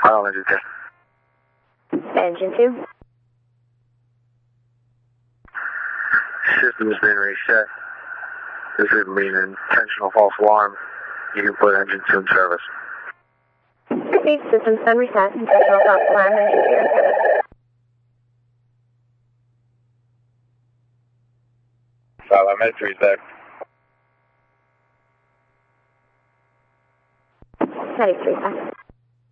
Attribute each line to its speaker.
Speaker 1: File engine 2.
Speaker 2: Engine 2.
Speaker 1: System has been reset. This would mean an intentional false alarm. You can put engine 2 in service.
Speaker 2: Repeat, system's been reset. Intentional false alarm, engine 2 in service.
Speaker 1: File entry set.
Speaker 2: 93 seconds.